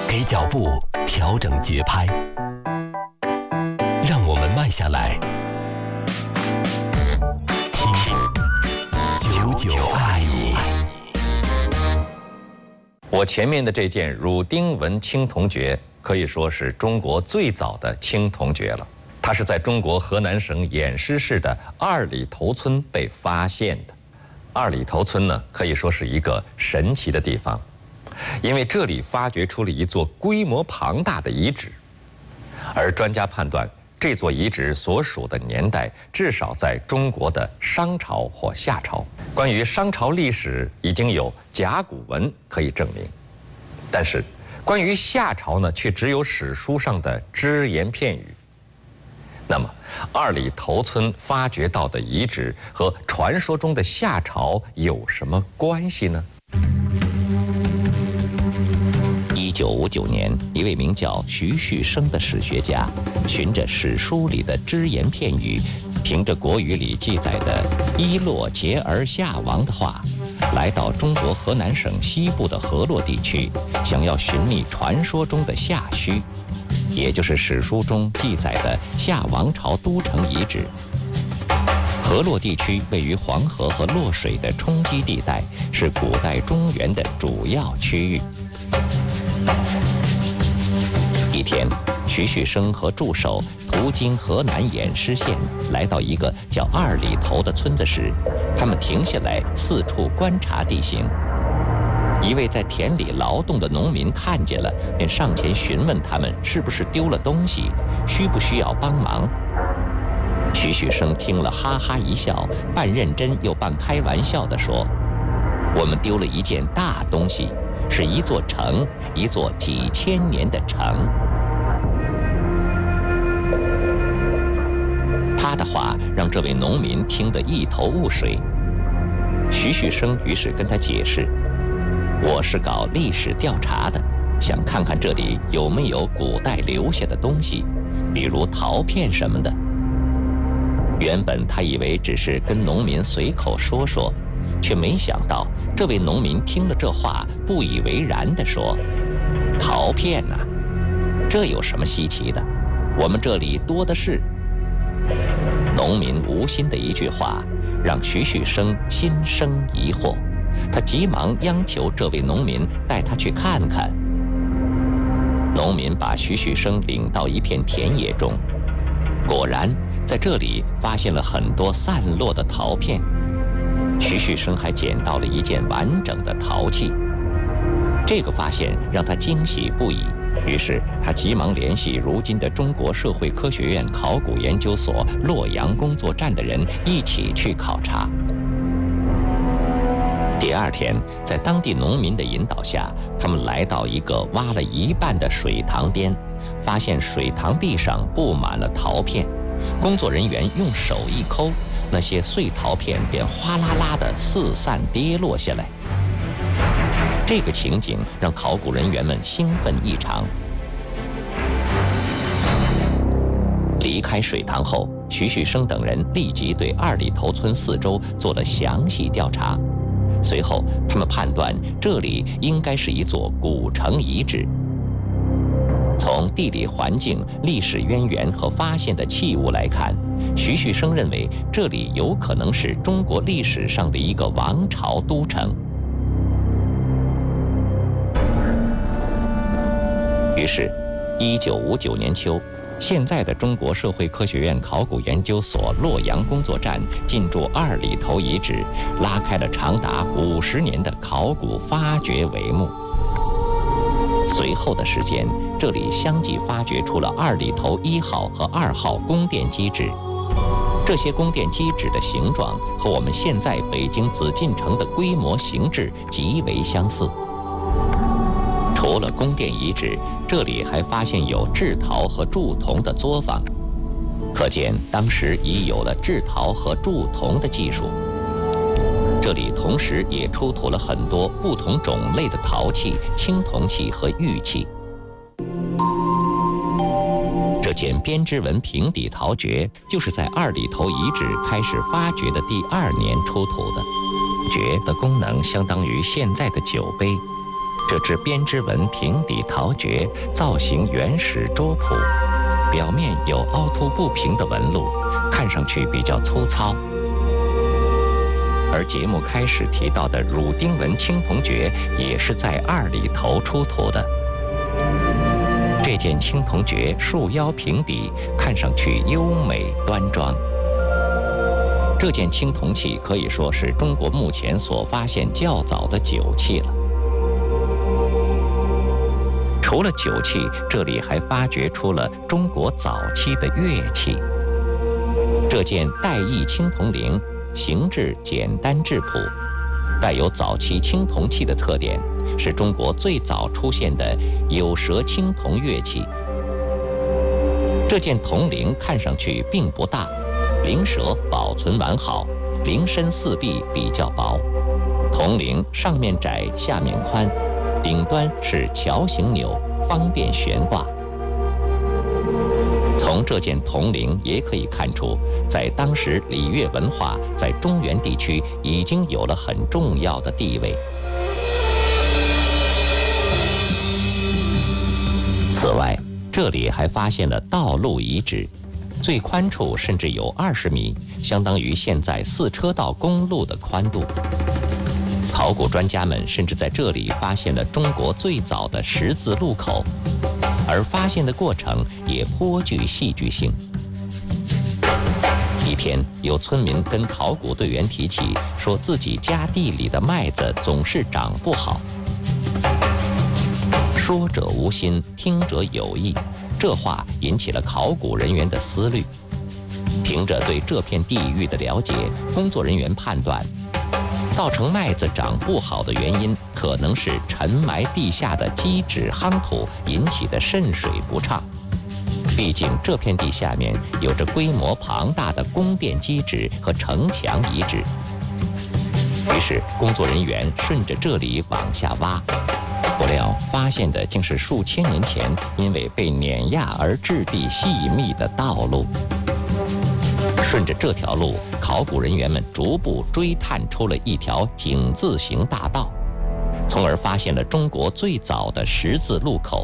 给脚步调整节拍，让我们慢下来，听久久爱你。 我前面的这件汝丁纹青铜爵可以说是中国最早的青铜爵了。它是在中国河南省偃师市的二里头村被发现的。二里头村呢，可以说是一个神奇的地方，因为这里发掘出了一座规模庞大的遗址，而专家判断这座遗址所属的年代至少在中国的商朝或夏朝。关于商朝历史已经有甲骨文可以证明，但是关于夏朝呢，却只有史书上的只言片语。那么，二里头村发掘到的遗址和传说中的夏朝有什么关系呢 ？1959年，一位名叫徐旭升的史学家，循着史书里的只言片语，凭着国语里记载的“伊洛羯而夏王”的话，来到中国河南省西部的河洛地区，想要寻觅传说中的夏墟，也就是史书中记载的夏王朝都城遗址。河洛地区位于黄河和洛水的冲积地带，是古代中原的主要区域。一天，徐旭升和助手途经河南偃师县，来到一个叫二里头的村子时，他们停下来四处观察地形。一位在田里劳动的农民看见了，便上前询问他们是不是丢了东西，需不需要帮忙。徐旭升听了哈哈一笑，半认真又半开玩笑地说：“我们丢了一件大东西，是一座城，一座几千年的城。”他的话让这位农民听得一头雾水。徐旭升于是跟他解释：“我是搞历史调查的，想看看这里有没有古代留下的东西，比如陶片什么的。”原本他以为只是跟农民随口说说，却没想到这位农民听了这话，不以为然地说：“陶片呐，这有什么稀奇的？我们这里多的是。”农民无心的一句话，让徐旭升心生疑惑。他急忙央求这位农民带他去看看。农民把徐旭升领到一片田野中，果然在这里发现了很多散落的陶片。徐旭升还捡到了一件完整的陶器，这个发现让他惊喜不已。于是他急忙联系如今的中国社会科学院考古研究所洛阳工作站的人一起去考察。第二天，在当地农民的引导下，他们来到一个挖了一半的水塘边，发现水塘壁上布满了陶片。工作人员用手一抠，那些碎陶片便哗啦啦地四散跌落下来。这个情景让考古人员们兴奋异常。离开水塘后，徐旭升等人立即对二里头村四周做了详细调查。随后，他们判断这里应该是一座古城遗址。从地理环境、历史渊源和发现的器物来看，徐旭升认为这里有可能是中国历史上的一个王朝都城。于是，1959年秋，现在的中国社会科学院考古研究所洛阳工作站进驻二里头遗址，拉开了长达50年的考古发掘帷幕。随后的时间，这里相继发掘出了二里头1号和2号宫殿基址。这些宫殿基址的形状和我们现在北京紫禁城的规模形制极为相似。除了宫殿遗址，这里还发现有制陶和铸铜的作坊，可见当时已有了制陶和铸铜的技术。这里同时也出土了很多不同种类的陶器、青铜器和玉器。这件编织纹平底陶爵就是在二里头遗址开始发掘的第2年出土的。爵的功能相当于现在的酒杯。 这只编织纹平底陶爵造型原始拙朴，表面有凹凸不平的纹路，看上去比较粗糙。而节目开始提到的乳钉纹青铜爵也是在二里头出土的。这件青铜爵束腰平底，看上去优美端庄。这件青铜器可以说是中国目前所发现较早的酒器了。除了酒器，这里还发掘出了中国早期的乐器。这件带翼青铜铃形制简单质朴，带有早期青铜器的特点，是中国最早出现的有舌青铜乐器。这件铜铃看上去并不大，铃舌保存完好，铃身四壁比较薄，铜铃上面窄下面宽，顶端是桥形钮，方便悬挂。从这件铜铃也可以看出，在当时礼乐文化在中原地区已经有了很重要的地位。此外，这里还发现了道路遗址，最宽处甚至有20米，相当于现在4车道公路的宽度。考古专家们甚至在这里发现了中国最早的十字路口，而发现的过程也颇具戏剧性。一天，有村民跟考古队员提起，说自己家地里的麦子总是长不好。说者无心，听者有意，这话引起了考古人员的思虑。凭着对这片地域的了解，工作人员判断，造成麦子长不好的原因，可能是沉埋地下的基质夯土引起的渗水不畅。毕竟这片地下面有着规模庞大的宫殿基质和城墙遗址。于是工作人员顺着这里往下挖，不料发现的竟是数千年前因为被碾压而质地细密的道路。顺着这条路，考古人员们逐步追探出了一条井字形大道，从而发现了中国最早的十字路口。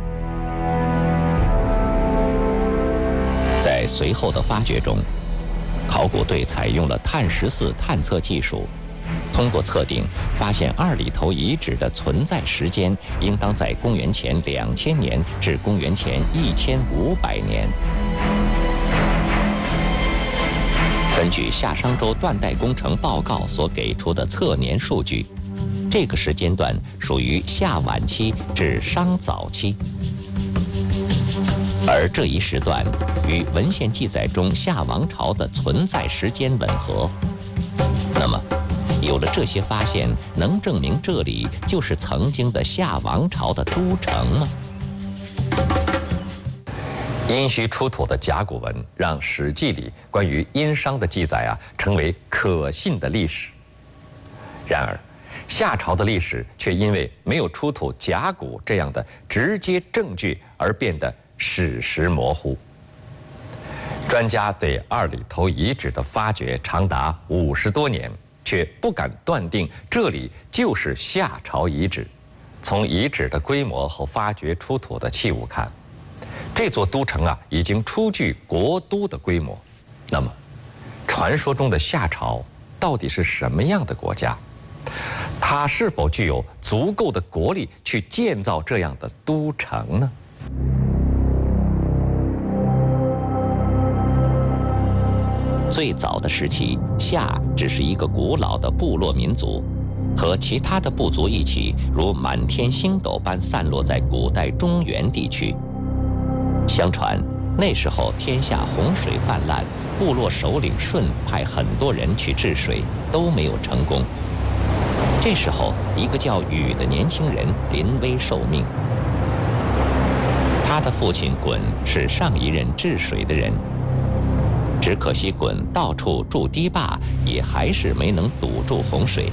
在随后的发掘中，考古队采用了碳14探测技术，通过测定发现二里头遗址的存在时间应当在公元前2000年至公元前1500年。根据夏商周断代工程报告所给出的测年数据，这个时间段属于夏晚期至商早期，而这一时段与文献记载中夏王朝的存在时间吻合。那么，有了这些发现，能证明这里就是曾经的夏王朝的都城吗？ 殷墟出土的甲骨文，让《史记》里关于殷商的记载成为可信的历史。然而，夏朝的历史却因为没有出土甲骨这样的直接证据而变得史实模糊。专家对二里头遗址的发掘长达50多年，却不敢断定这里就是夏朝遗址。从遗址的规模和发掘出土的器物看，这座都城已经初具国都的规模。那么，传说中的夏朝到底是什么样的国家？它是否具有足够的国力去建造这样的都城呢？ 最早的时期，夏只是一个古老的部落民族，和其他的部族一起，如满天星斗般散落在古代中原地区。相传那时候天下洪水泛滥，部落首领舜派很多人去治水，都没有成功。这时候一个叫禹的年轻人临危受命，他的父亲鲧是上一任治水的人，只可惜鲧到处筑堤坝，也还是没能堵住洪水。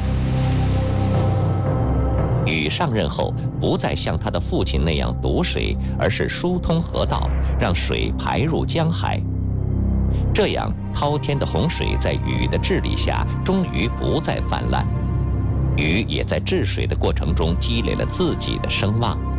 禹上任后，不再像他的父亲那样堵水，而是疏通河道，让水排入江海。这样，滔天的洪水在禹的治理下，终于不再泛滥。 鱼也在治水的过程中积累了自己的声望。